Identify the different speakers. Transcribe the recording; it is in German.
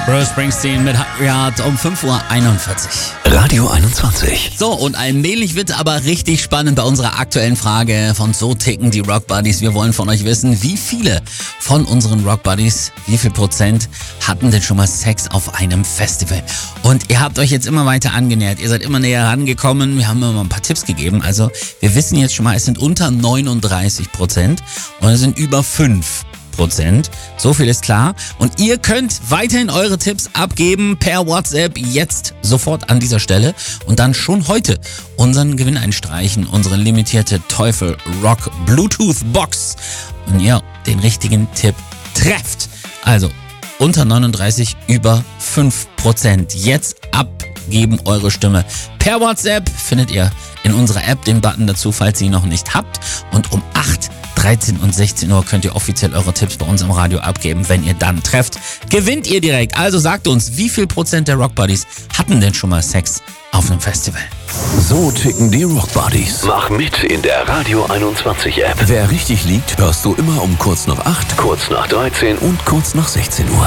Speaker 1: Bruce Springsteen mit Hungry Heart um 5:41 Uhr.
Speaker 2: Radio 21.
Speaker 1: So, und allmählich wird aber richtig spannend bei unserer aktuellen Frage von So ticken die Rock Buddies. Wir wollen von euch wissen, wie viele von unseren Rock Buddies, wie viel Prozent hatten denn schon mal Sex auf einem Festival? Und ihr habt euch jetzt immer weiter angenähert. Ihr seid immer näher rangekommen. Wir haben immer mal ein paar Tipps gegeben. Also wir wissen jetzt schon mal, es sind unter 39% und es sind über 5%. So viel ist klar. Und ihr könnt weiterhin eure Tipps abgeben per WhatsApp jetzt sofort an dieser Stelle und dann schon heute unseren Gewinn einstreichen, unsere limitierte Teufel Rock Bluetooth Box. Und ihr den richtigen Tipp trefft. Also unter 39, über 5%. Jetzt abgeben eure Stimme. Per WhatsApp findet ihr in unserer App den Button dazu, falls ihr ihn noch nicht habt. Und um 8, 13 und 16 Uhr könnt ihr offiziell eure Tipps bei uns im Radio abgeben. Wenn ihr dann trefft, gewinnt ihr direkt. Also sagt uns, wie viel Prozent der Rock Buddies hatten denn schon mal Sex auf einem Festival?
Speaker 2: So ticken die Rock Buddies.
Speaker 3: Mach mit in der Radio 21 App.
Speaker 2: Wer richtig liegt, hörst du immer um kurz nach 8,
Speaker 3: Kurz nach 13
Speaker 2: und kurz nach 16 Uhr.